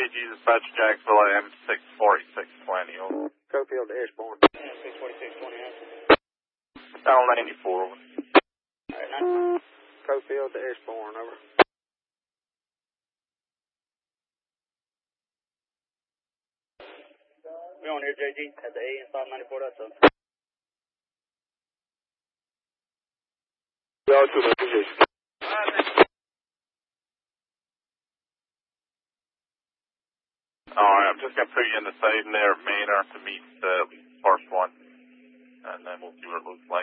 Charlie G, dispatch Jacksonville AM 64620. Over. Cofield to Ashbourne. 64620, answer. Channel 94, over. Alright, 94. Cofield to Ashbourne, over. We're on here, JG, at the AM 594.7. Y'all to the position. Alright, I'm just going to put you in the same there at Manor to meet the first one. And then we'll see what it looks like.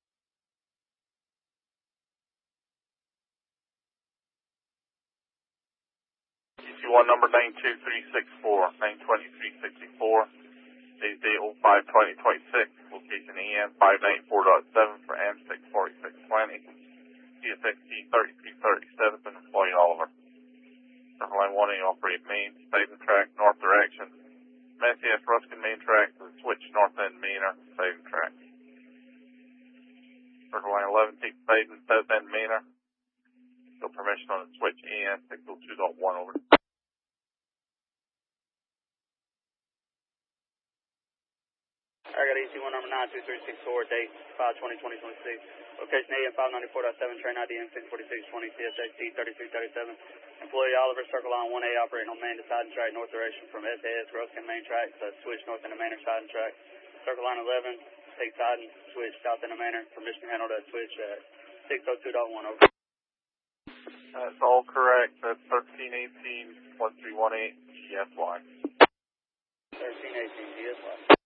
EC1 number 92364, 92364. Today's date 05/2026. Location EM 594.7 for M64620. CSXT 3337 and employee Oliver. Circle line 1A operate main, Stadium track, north direction. MECS Ruskin main track to the switch north end Manor, Stadium track. Circle line 11 take Stadium south end Manor. Still permission on the switch EN 602.1 over. I got EC1 number 92364, date 5/20/2026. Location AM 594.7, train ID M64620, CSXT 3337. Employee Oliver, circle line 1A, operating on main to side and track, north direction from SAS Ruskin main track to switch north into Manor side and track. Circle line 11, take side and switch south into Manor. Permission to handle that switch at 602.1, over. That's all correct. That's 1318-1318 GSY. 1318 GSY.